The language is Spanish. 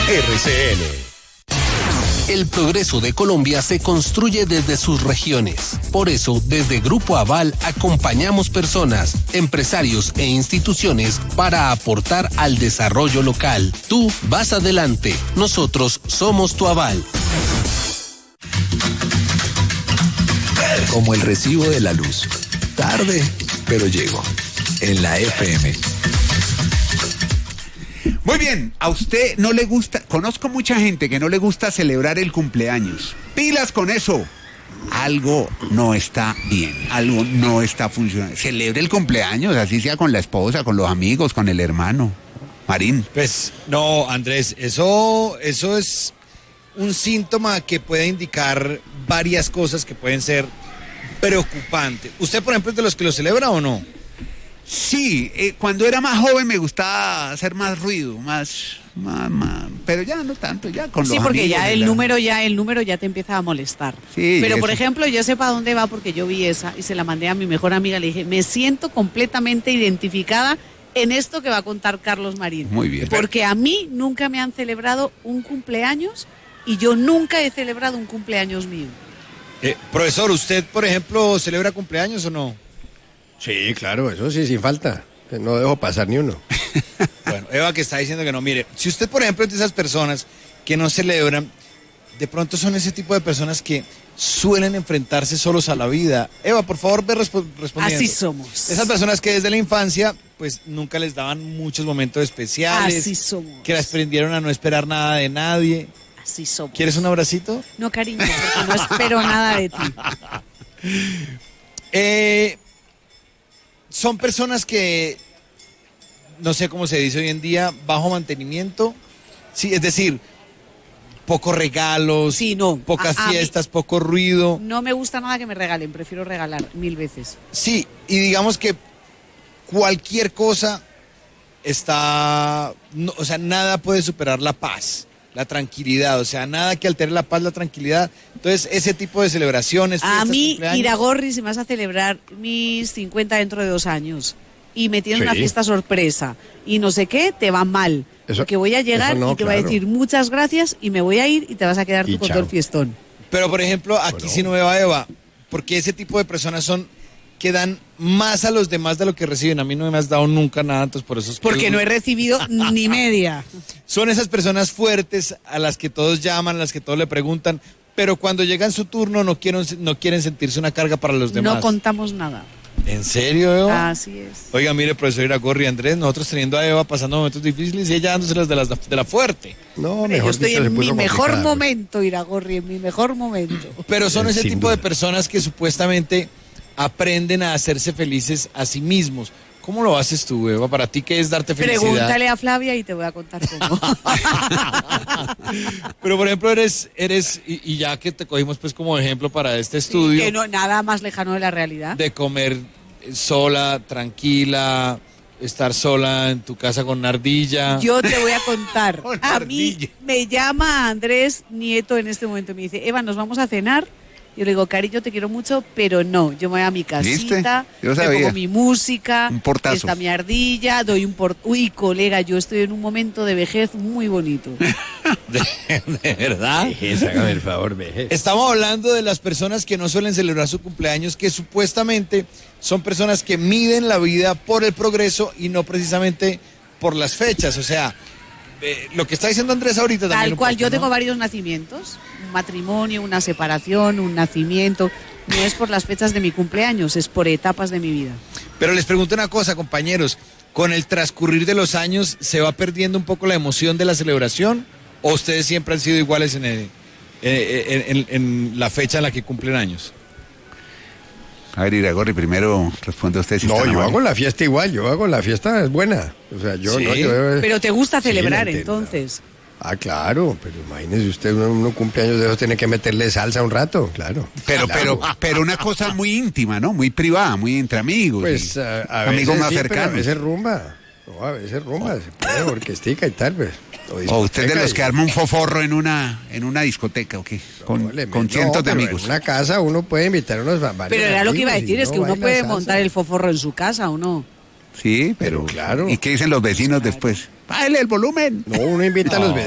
RCN. El progreso de Colombia se construye desde sus regiones. Por eso, desde Grupo Aval acompañamos personas, empresarios e instituciones para aportar al desarrollo local. Tú vas adelante, nosotros somos tu aval. Como el recibo de la luz. Tarde, pero llego. En la FM. Muy bien, a usted no le gusta, conozco mucha gente que no le gusta celebrar el cumpleaños. Pilas con eso. Algo no está bien, algo no está funcionando. Celebre el cumpleaños, así sea con la esposa, con los amigos, con el hermano. Marín. Pues no, Andrés, eso es un síntoma que puede indicar varias cosas que pueden ser preocupantes. ¿Usted, por ejemplo, es de los que lo celebra o no? Sí, cuando era más joven me gustaba hacer más ruido, más, pero ya no tanto, ya con los amigos. Sí, porque ya el número ya te empieza a molestar. Sí, pero eso. por ejemplo, yo sé para dónde va porque yo vi esa y se la mandé a mi mejor amiga, le dije, me siento completamente identificada en esto que va a contar Carlos Marín. Muy bien. Porque a mí nunca me han celebrado un cumpleaños y yo nunca he celebrado un cumpleaños mío. Profesor, ¿usted, por ejemplo, celebra cumpleaños o no? Sí, claro, eso sí, sin falta. No dejo pasar ni uno. Bueno, Eva que está diciendo que no, mire, si usted, por ejemplo, es de esas personas que no celebran, de pronto son ese tipo de personas que suelen enfrentarse solos a la vida. Eva, por favor, ve respondiendo. Así somos. Esas personas que desde la infancia, pues nunca les daban muchos momentos especiales. Así somos. Que las aprendieron a no esperar nada de nadie. Así somos. ¿Quieres un abracito? No, cariño, porque no espero nada de ti. Son personas que, no sé cómo se dice hoy en día, bajo mantenimiento. Sí, es decir, pocos regalos, sí, no. pocas fiestas, poco ruido. No me gusta nada que me regalen, prefiero regalar 1000 veces. Sí, y digamos que cualquier cosa está, no, o sea, nada puede superar la paz, la tranquilidad, o sea, nada que altere la paz, la tranquilidad. Entonces, ese tipo de celebraciones, fiestas, a mí, cumpleaños. Iragorri, si me vas a celebrar mis 50 dentro de 2 años y me tienes una fiesta sorpresa y no sé qué, te va mal. Eso, porque voy a llegar y te voy a decir muchas gracias y me voy a ir y te vas a quedar tú con todo el fiestón. Pero, por ejemplo, aquí sí no me va Eva, porque ese tipo de personas son que dan más a los demás de lo que reciben. A mí no me has dado nunca nada, entonces por eso es que... Porque no he recibido ni media. Son esas personas fuertes a las que todos llaman, a las que todos le preguntan, pero cuando llega en su turno no quieren sentirse una carga para los demás. No contamos nada. ¿En serio, Eva? Así es. Oiga, mire, profesor Iragorri, Andrés, nosotros teniendo a Eva pasando momentos difíciles y ella dándoselas de la fuerte. No, mejor yo estoy en mi mejor momento, Iragorri, en mi mejor momento. Pero son ese tipo de personas que supuestamente aprenden a hacerse felices a sí mismos. ¿Cómo lo haces tú, Eva? ¿Para ti qué es darte felicidad? Pregúntale a Flavia y te voy a contar cómo. Pero, por ejemplo, eres y ya que te cogimos pues como ejemplo para este estudio... Que no, nada más lejano de la realidad. De comer sola, tranquila, estar sola en tu casa con una ardilla. Yo te voy a contar. A mí me llama Andrés Nieto en este momento y me dice, Eva, ¿nos vamos a cenar? Yo le digo, cariño, te quiero mucho, pero no. Yo me voy a mi casita, me pongo mi música, un portazo. Está mi ardilla, doy un Uy, colega, yo estoy en un momento de vejez muy bonito. ¿De verdad? Vejez, hágame el favor, vejez. Estamos hablando de las personas que no suelen celebrar su cumpleaños, que supuestamente son personas que miden la vida por el progreso y no precisamente por las fechas. O sea, lo que está diciendo Andrés ahorita también. Tal cual, poco, yo ¿no? tengo varios nacimientos, un matrimonio, una separación, un nacimiento. No es por las fechas de mi cumpleaños, es por etapas de mi vida. Pero les pregunto una cosa, compañeros, ¿con el transcurrir de los años se va perdiendo un poco la emoción de la celebración? ¿O ustedes siempre han sido iguales en la fecha en la que cumplen años? A ver, Iragorri, primero responde usted. Si no, yo hago la fiesta igual, la fiesta es buena. O sea, yo ¿Sí? no, Pero te gusta celebrar, entonces. Ah, claro, pero imagínese usted, uno cumpleaños de esos tiene que meterle salsa un rato, claro. Pero una cosa muy íntima, ¿no? Muy privada, muy entre amigos. Pues amigos más cercanos. A veces rumba. No, a veces rumba, se puede orquestica y tal, pues. O usted de los que arma un foforro en una discoteca, ¿o qué? Con cientos de amigos. En una casa uno puede invitar a unos varios. Pero era lo que iba a decir, es que uno puede montar el foforro en su casa, ¿o no? Sí, pero claro. ¿Y qué dicen los vecinos después? ¡Bájale el volumen! No, uno invita a los vecinos.